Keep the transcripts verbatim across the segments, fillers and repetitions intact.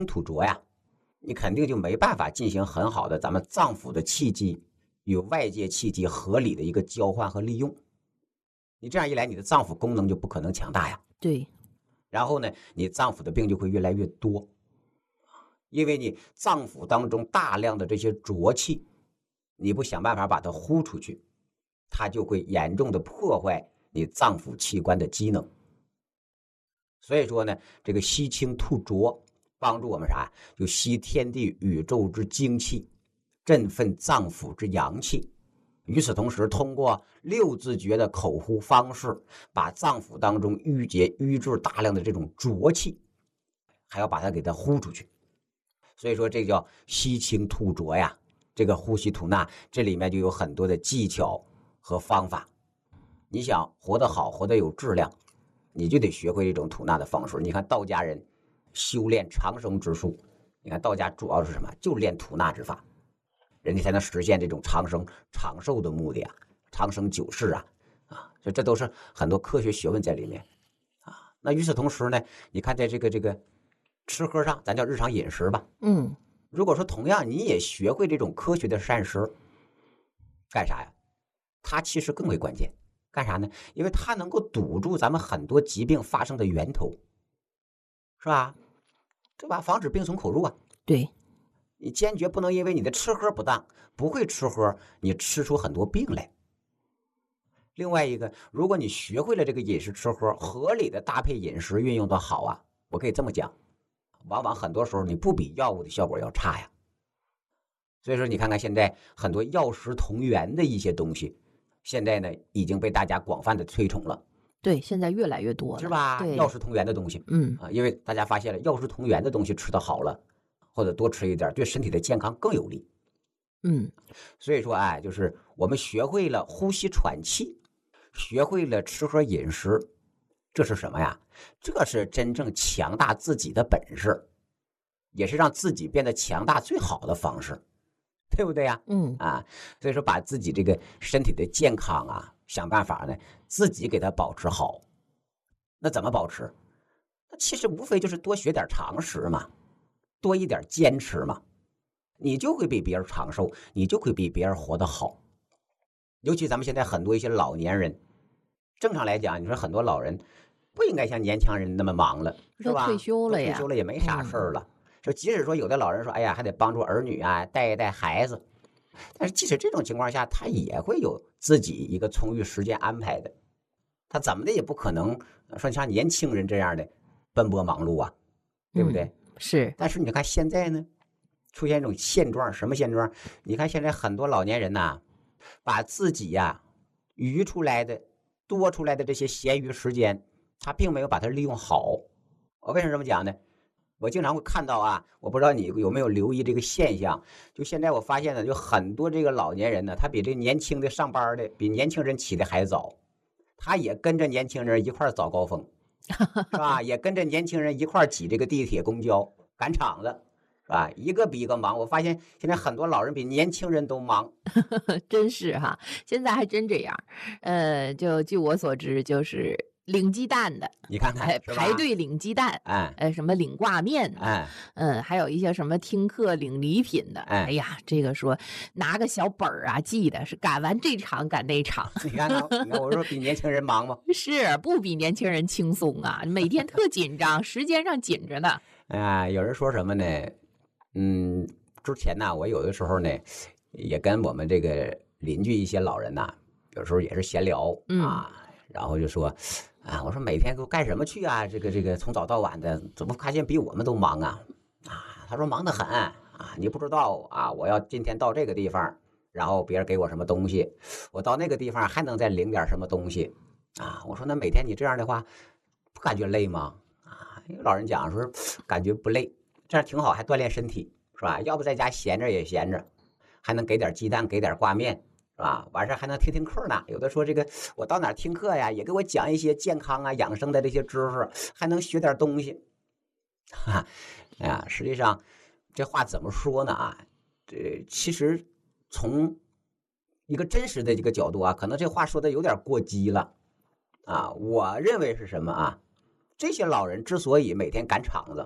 土浊呀，你肯定就没办法进行很好的咱们脏腑的气机与外界气机合理的一个交换和利用。你这样一来，你的脏腑功能就不可能强大呀。 对。 然后呢，你脏腑的病就会越来越多，因为你脏腑当中大量的这些浊气，你不想办法把它呼出去，它就会严重的破坏你脏腑器官的机能。所以说呢，这个吸清吐浊帮助我们啥？就吸天地宇宙之精气，振奋脏腑之阳气。与此同时，通过六字诀的口呼方式，把脏腑当中淤结淤滞大量的这种浊气，还要把它给它呼出去。所以说这叫吸清吐浊呀。这个呼吸吐纳，这里面就有很多的技巧和方法。你想活得好，活得有质量，你就得学会一种吐纳的方式。你看道家人修炼长生之术，你看道家主要是什么？就练吐纳之法，人家才能实现这种长生长寿的目的啊，长生久视啊，啊，所以这都是很多科学学问在里面啊。那与此同时呢，你看在这个这个吃喝上，咱叫日常饮食吧， 嗯， 如果说同样你也学会这种科学的膳食，干啥呀？它其实更为关键。干啥呢？因为它能够堵住咱们很多疾病发生的源头，是吧？对吧？防止病从口入啊。 对。 你坚决不能因为你的吃喝不当，不会吃喝，你吃出很多病来。另外一个，如果你学会了这个饮食吃喝，合理的搭配饮食运用的好啊，我可以这么讲，往往很多时候你不比药物的效果要差呀。所以说你看看现在很多药食同源的一些东西，现在呢已经被大家广泛的推崇了。 对，现在越来越多了， 是吧？药食同源的东西， 嗯啊，因为大家发现了药食同源的东西吃得好了，或者多吃一点，对身体的健康更有利。 嗯， 所以说，哎，就是我们学会了呼吸喘气，学会了吃喝饮食，这是什么呀？这是真正强大自己的本事，也是让自己变得强大最好的方式，对不对呀？ 嗯啊，所以说把自己这个身体的健康啊，想办法呢，自己给它保持好。那怎么保持？那其实无非就是多学点常识嘛，多一点坚持嘛，你就会比别人长寿，你就会比别人活得好。尤其咱们现在很多一些老年人，正常来讲，你说很多老人不应该像年轻人那么忙了，是吧？ 都退休了呀， 退休了也没啥事儿了。就即使说有的老人说，哎呀，还得帮助儿女啊，带一带孩子，但是即使这种情况下，他也会有自己一个充裕时间安排的。他怎么的也不可能说像年轻人这样的奔波忙碌啊，对不对？ 嗯、是。 但是你看现在呢，出现一种现状，什么现状？你看现在很多老年人呐、啊，把自己呀、啊、余出来的、多出来的这些闲余时间，他并没有把它利用好。我为什么这么讲呢？我经常会看到啊，我不知道你有没有留意这个现象，就现在我发现呢，就很多这个老年人呢，他比这年轻的上班的，比年轻人起的还早，他也跟着年轻人一块早高峰，是吧？也跟着年轻人一块挤这个地铁公交赶场子，是吧？一个比一个忙。我发现现在很多老人比年轻人都忙， 真是哈，现在还真这样。呃，就据我所知，就是领鸡蛋的， 你看看， 排队领鸡蛋， 哎， 呃，什么领挂面的， 哎， 嗯，还有一些什么听课领礼品的， 哎， 哎呀，这个说拿个小本儿啊，记的是赶完这场赶那场。 你看看，你看我说比年轻人忙吗？ 是不比年轻人轻松啊？每天特紧张，时间上紧着呢。 哎呀，有人说什么呢？嗯，之前呢，我有的时候呢，也跟我们这个邻居一些老人呐，有时候也是闲聊、 嗯、 啊，然后就说。啊，我说每天都干什么去啊？这个这个从早到晚的，怎么发现比我们都忙啊？啊，他说忙得很啊，你不知道啊，我要今天到这个地方，然后别人给我什么东西，我到那个地方还能再领点什么东西啊？我说那每天你这样的话，不感觉累吗？啊，因为老人讲说感觉不累，这样挺好，还锻炼身体，是吧？要不在家闲着也闲着，还能给点鸡蛋，给点挂面。是吧？完事还能听听课呢。有的说这个我到哪听课呀，也给我讲一些健康啊、养生的这些知识，还能学点东西。哈，哎呀，实际上这话怎么说呢？啊，这其实从一个真实的这个角度啊，可能这话说的有点过激了啊。我认为是什么啊？这些老人之所以每天赶场子，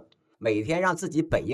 每天让自己本应